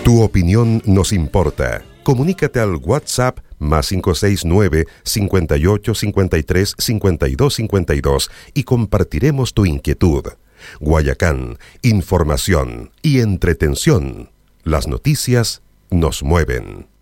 Tu opinión nos importa. Comunícate al WhatsApp +569 58 53 52 52 y compartiremos tu inquietud. Guayacán, información y entretención. Las noticias nos mueven.